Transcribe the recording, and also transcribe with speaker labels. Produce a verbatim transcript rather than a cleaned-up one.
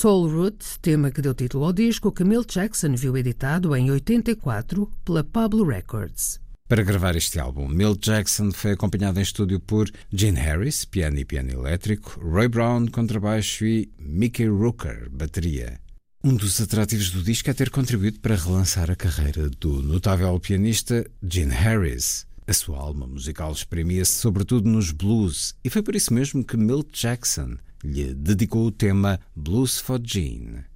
Speaker 1: Soul Root, tema que deu título ao disco que Milt Jackson viu editado em oitenta e quatro pela Pablo Records.
Speaker 2: Para gravar este álbum, Milt Jackson foi acompanhado em estúdio por Gene Harris, piano e piano elétrico, Roy Brown, contrabaixo e Mickey Rooker, bateria. Um dos atrativos do disco é ter contribuído para relançar a carreira do notável pianista Gene Harris. A sua alma musical exprimia-se sobretudo nos blues, e foi por isso mesmo que Milt Jackson lhe dedicou o tema Blues for Gene.